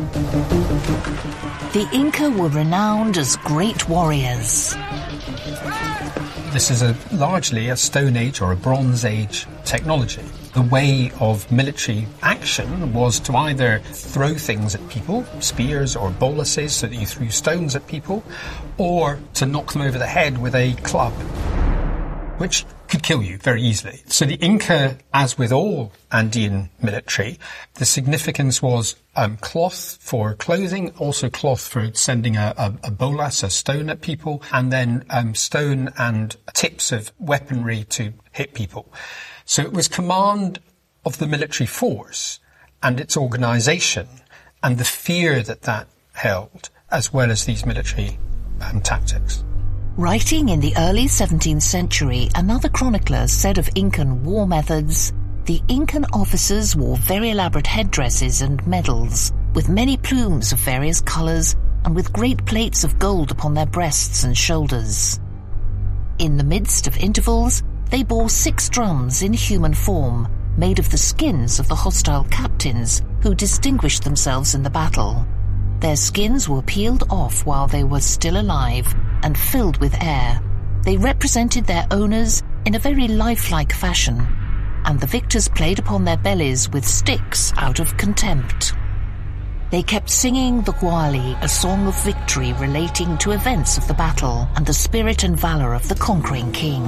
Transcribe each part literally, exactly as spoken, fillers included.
The Inca were renowned as great warriors. This is a largely a Stone Age or a Bronze Age technology. The way of military action was to either throw things at people, spears or boluses, so that you threw stones at people, or to knock them over the head with a club, which could kill you very easily. So the Inca, as with all Andean military, the significance was um, cloth for clothing, also cloth for sending a, a, a bolas, a stone at people, and then um, stone and tips of weaponry to hit people. So it was command of the military force and its organisation and the fear that that held, as well as these military um, tactics. Writing in the early seventeenth century, another chronicler said of Incan war methods, the Incan officers wore very elaborate headdresses and medals, with many plumes of various colours and with great plates of gold upon their breasts and shoulders. In the midst of intervals, they bore six drums in human form, made of the skins of the hostile captains who distinguished themselves in the battle. Their skins were peeled off while they were still alive and filled with air. They represented their owners in a very lifelike fashion, and the victors played upon their bellies with sticks out of contempt. They kept singing the Guali, a song of victory relating to events of the battle and the spirit and valour of the conquering king.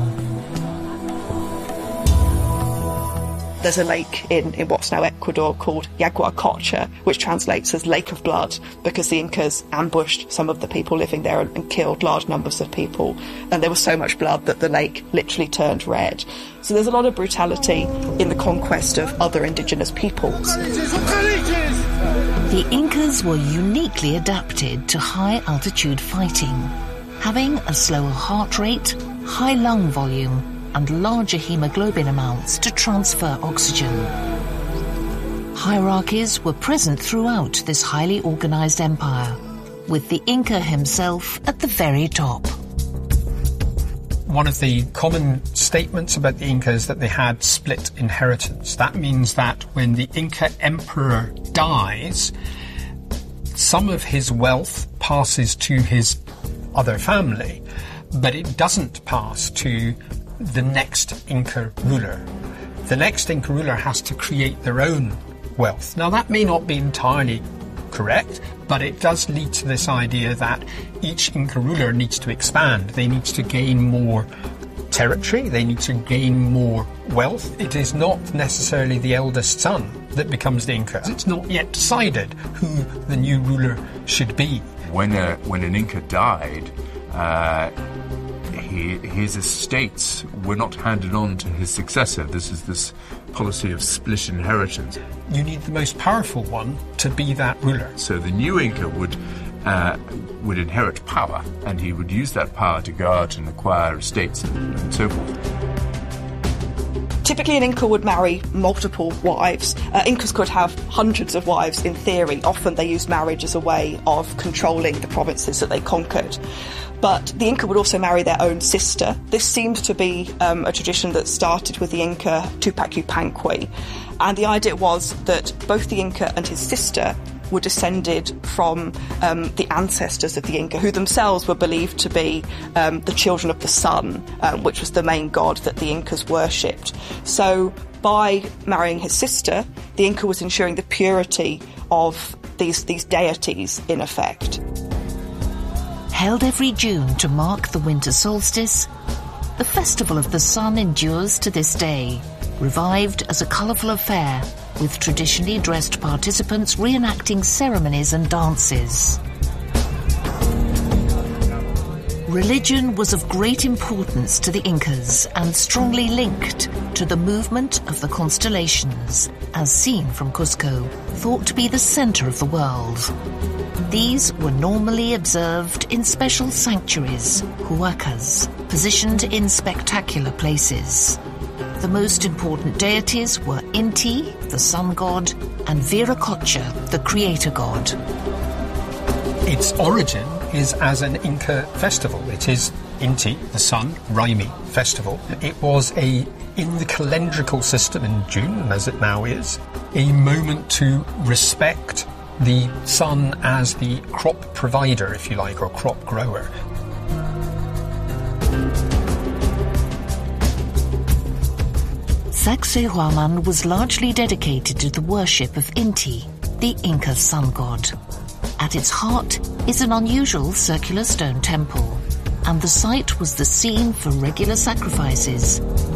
There's a lake in, in what's now Ecuador called Yaguacocha, which translates as Lake of Blood, because the Incas ambushed some of the people living there and, and killed large numbers of people. And there was so much blood that the lake literally turned red. So there's a lot of brutality in the conquest of other indigenous peoples. The Incas were uniquely adapted to high-altitude fighting, having a slower heart rate, high lung volume, and larger hemoglobin amounts to transfer oxygen. Hierarchies were present throughout this highly organized empire, with the Inca himself at the very top. One of the common statements about the Inca is that they had split inheritance. That means that when the Inca emperor dies, some of his wealth passes to his other family, but it doesn't pass to the next Inca ruler. The next Inca ruler has to create their own wealth. Now, that may not be entirely correct, but it does lead to this idea that each Inca ruler needs to expand. They need to gain more territory. They need to gain more wealth. It is not necessarily the eldest son that becomes the Inca. It's not yet decided who the new ruler should be. When, a, when an Inca died, uh, He, his estates were not handed on to his successor. This is this policy of split inheritance. You need the most powerful one to be that ruler. So the new Inca would uh, would inherit power, and he would use that power to go out and acquire estates and, and so forth. Typically, an Inca would marry multiple wives. Uh, Incas could have hundreds of wives in theory. Often they used marriage as a way of controlling the provinces that they conquered. But the Inca would also marry their own sister. This seems to be um, a tradition that started with the Inca Tupac Yupanqui. And the idea was that both the Inca and his sister were descended from um, the ancestors of the Inca, who themselves were believed to be um, the children of the sun, um, which was the main god that the Incas worshipped. So by marrying his sister, the Inca was ensuring the purity of these, these deities, in effect. Held every June to mark the winter solstice, the Festival of the Sun endures to this day, revived as a colourful affair with traditionally dressed participants reenacting ceremonies and dances. Religion was of great importance to the Incas and strongly linked to the movement of the constellations, as seen from Cusco, thought to be the centre of the world. These were normally observed in special sanctuaries, huacas, positioned in spectacular places. The most important deities were Inti, the sun god, and Viracocha, the creator god. Its origin is as an Inca festival. It is Inti, the sun, Raimi festival. It was a, in the calendrical system in June, as it now is, a moment to respect the sun as the crop provider, if you like, or crop grower. Sacsayhuaman was largely dedicated to the worship of Inti, the Inca sun god. At its heart is an unusual circular stone temple, and the site was the scene for regular sacrifices.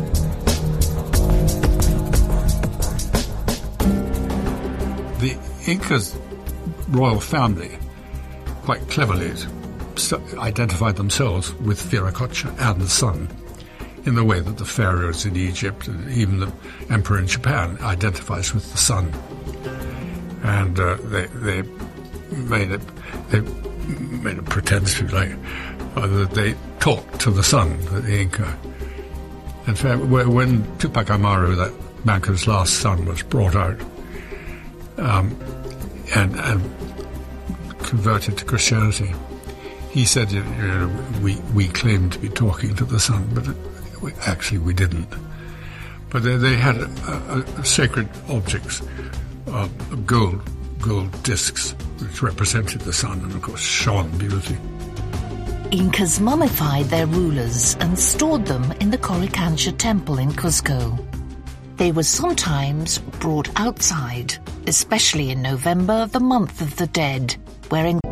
The Inca's royal family quite cleverly identified themselves with Viracocha and the sun, in the way that the pharaohs in Egypt and even the emperor in Japan identifies with the sun. And uh, they they made it they made a pretense, if you like, uh, that they talked to the sun, the Inca. In fact, when Tupac Amaru, that Manco's last son, was brought out um, and, and converted to Christianity, he said, you know, we we claimed to be talking to the sun, but it, we, actually we didn't. But they, they had a, a, a sacred objects, uh, gold gold discs, which represented the sun and of course shone beautifully. Incas mummified their rulers and stored them in the Coricancha temple in Cuzco. They were sometimes brought outside, especially in November, the month of the dead, wearing